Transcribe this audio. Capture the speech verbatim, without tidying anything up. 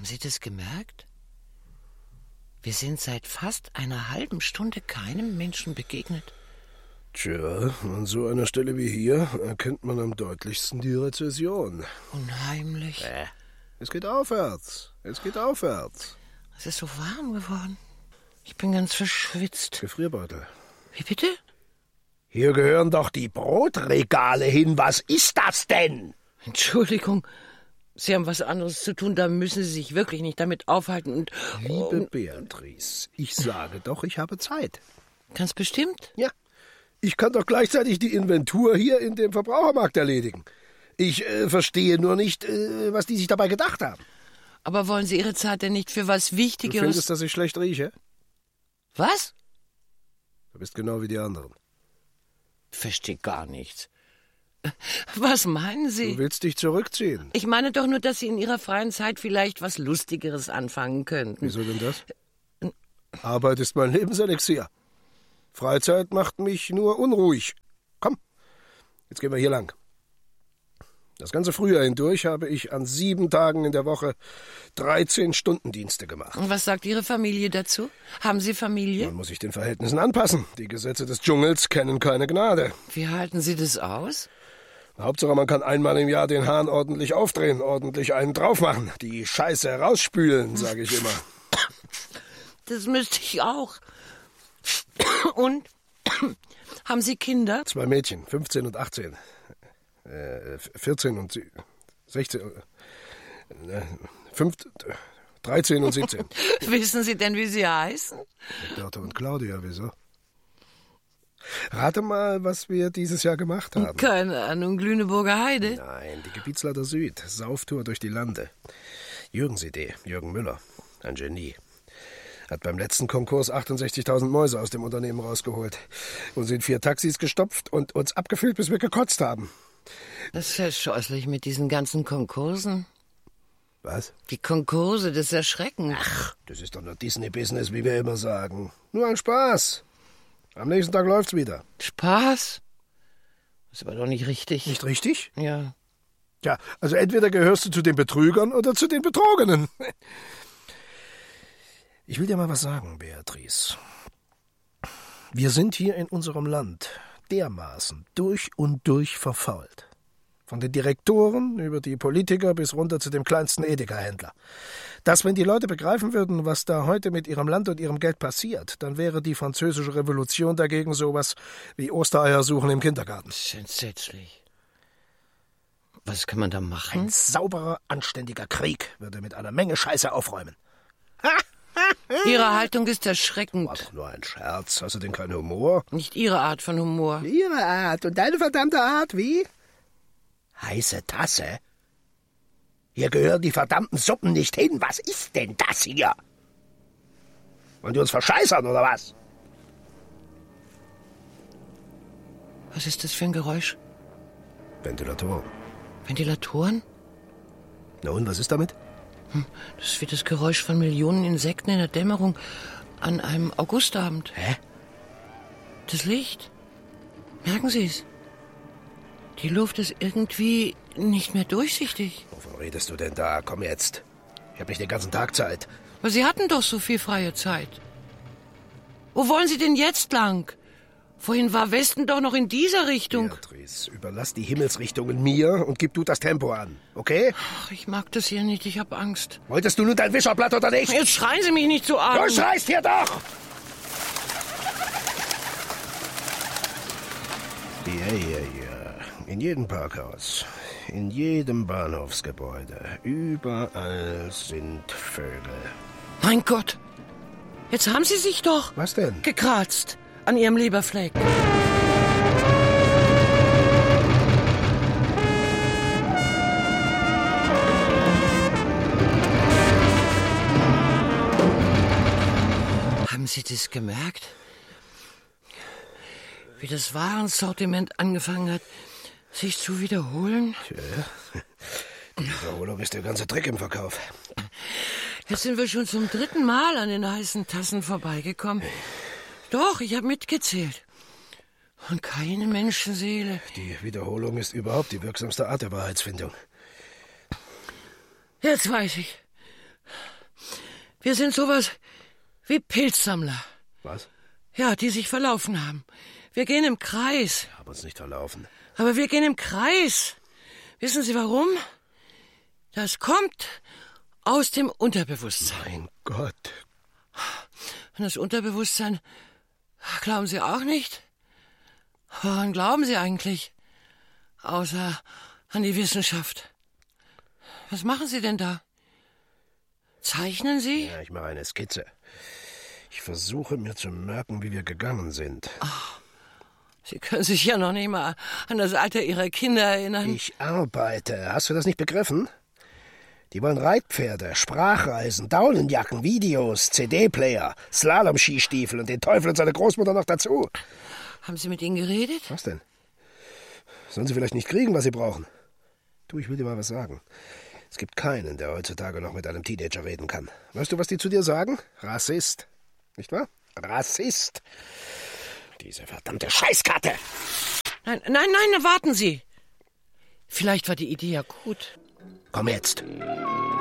Haben Sie das gemerkt? Wir sind seit fast einer halben Stunde keinem Menschen begegnet. Tja, an so einer Stelle wie hier erkennt man am deutlichsten die Rezession. Unheimlich. Äh, es geht aufwärts. Es geht aufwärts. Es ist so warm geworden. Ich bin ganz verschwitzt. Gefrierbeutel. Wie bitte? Hier gehören doch die Brotregale hin. Was ist das denn? Entschuldigung, Sie haben was anderes zu tun. Da müssen Sie sich wirklich nicht damit aufhalten. Und, Liebe und, Beatrice, ich sage doch, ich habe Zeit. Ganz bestimmt? Ja. Ich kann doch gleichzeitig die Inventur hier in dem Verbrauchermarkt erledigen. Ich äh, verstehe nur nicht, äh, was die sich dabei gedacht haben. Aber wollen Sie Ihre Zeit denn nicht für was Wichtigeres... Du findest, dass ich schlecht rieche? Was? Du bist genau wie die anderen. Ich verstehe gar nichts. Was meinen Sie? Du willst dich zurückziehen. Ich meine doch nur, dass Sie in Ihrer freien Zeit vielleicht was Lustigeres anfangen könnten. Wieso denn das? Arbeit ist mein Lebenselixier. Freizeit macht mich nur unruhig. Komm, jetzt gehen wir hier lang. Das ganze Frühjahr hindurch habe ich an sieben Tagen in der Woche dreizehn Stundendienste gemacht. Und was sagt Ihre Familie dazu? Haben Sie Familie? Man muss sich den Verhältnissen anpassen. Die Gesetze des Dschungels kennen keine Gnade. Wie halten Sie das aus? Hauptsache, man kann einmal im Jahr den Hahn ordentlich aufdrehen, ordentlich einen draufmachen. Die Scheiße rausspülen, sage ich immer. Das müsste ich auch. Und? Haben Sie Kinder? Zwei Mädchen, fünfzehn und achtzehn. Äh, vierzehn und sechzehn. Äh, fünf, dreizehn und siebzehn. Wissen Sie denn, wie sie heißen? Bertha und Claudia, wieso? Rate mal, was wir dieses Jahr gemacht haben. Keine Ahnung, Lüneburger Heide? Nein, die Gebietsleiter Süd. Sauftour durch die Lande. Jürgens Idee, Jürgen Müller. Ein Genie. Hat beim letzten Konkurs achtundsechzigtausend Mäuse aus dem Unternehmen rausgeholt. Und sind vier Taxis gestopft und uns abgefüllt, bis wir gekotzt haben. Das ist ja scheußlich mit diesen ganzen Konkursen. Was? Die Konkurse, das ist erschreckend. Ach, das ist doch nur Disney-Business, wie wir immer sagen. Nur ein Spaß. Am nächsten Tag läuft's wieder. Spaß? Das ist aber doch nicht richtig. Nicht richtig? Ja. Ja, also entweder gehörst du zu den Betrügern oder zu den Betrogenen. Ich will dir mal was sagen, Beatrice. Wir sind hier in unserem Land dermaßen durch und durch verfault. Von den Direktoren über die Politiker bis runter zu dem kleinsten Edeka-Händler. Dass, wenn die Leute begreifen würden, was da heute mit ihrem Land und ihrem Geld passiert, dann wäre die französische Revolution dagegen sowas wie Ostereier suchen im Kindergarten. Das ist entsetzlich. Was kann man da machen? Ein sauberer, anständiger Krieg würde mit einer Menge Scheiße aufräumen. Ihre Haltung ist erschreckend. War doch nur ein Scherz. Hast du denn keinen Humor? Nicht Ihre Art von Humor. Ihre Art. Und deine verdammte Art, wie? Heiße Tasse? Hier gehören die verdammten Suppen nicht hin. Was ist denn das hier? Wollen die uns verscheißern, oder was? Was ist das für ein Geräusch? Ventilatoren. Ventilatoren? Na und, was ist damit? Hm, das ist wie das Geräusch von Millionen Insekten in der Dämmerung an einem Augustabend. Hä? Das Licht. Merken Sie es? Die Luft ist irgendwie nicht mehr durchsichtig. Wovon redest du denn da? Komm jetzt. Ich habe nicht den ganzen Tag Zeit. Aber Sie hatten doch so viel freie Zeit. Wo wollen Sie denn jetzt lang? Vorhin war Westen doch noch in dieser Richtung. Beatrice, überlass die Himmelsrichtungen mir und gib du das Tempo an, okay? Ach, ich mag das hier nicht, ich habe Angst. Wolltest du nun dein Wischerblatt oder nicht? Jetzt schreien Sie mich nicht so an. Du schreist hier doch! Ja, ja, ja. In jedem Parkhaus, in jedem Bahnhofsgebäude, überall sind Vögel. Mein Gott, jetzt haben Sie sich doch... Was denn? Gekratzt an Ihrem Leberfleck. Haben Sie das gemerkt? Wie das Warensortiment angefangen hat, sich zu wiederholen? Tja, die Wiederholung ist der ganze Trick im Verkauf. Jetzt sind wir schon zum dritten Mal an den heißen Tassen vorbeigekommen. Doch, ich habe mitgezählt. Und keine Menschenseele. Die Wiederholung ist überhaupt die wirksamste Art der Wahrheitsfindung. Jetzt weiß ich. Wir sind sowas wie Pilzsammler. Was? Ja, die sich verlaufen haben. Wir gehen im Kreis. Wir haben uns nicht verlaufen. Aber wir gehen im Kreis. Wissen Sie warum? Das kommt aus dem Unterbewusstsein. Mein Gott. Und das Unterbewusstsein, glauben Sie auch nicht? Woran glauben Sie eigentlich? Außer an die Wissenschaft. Was machen Sie denn da? Zeichnen Sie? Ja, ich mache eine Skizze. Ich versuche mir zu merken, wie wir gegangen sind. Ach, Sie können sich ja noch nicht mal an das Alter Ihrer Kinder erinnern. Ich arbeite. Hast du das nicht begriffen? Die wollen Reitpferde, Sprachreisen, Daunenjacken, Videos, C D-Player, Slalom-Skistiefel und den Teufel und seine Großmutter noch dazu. Haben Sie mit ihnen geredet? Was denn? Sollen sie vielleicht nicht kriegen, was sie brauchen? Du, ich will dir mal was sagen. Es gibt keinen, der heutzutage noch mit einem Teenager reden kann. Weißt du, was die zu dir sagen? Rassist. Nicht wahr? Rassist. Diese verdammte Scheißkarte. Nein, nein, nein, warten Sie. Vielleicht war die Idee ja gut. Komm jetzt.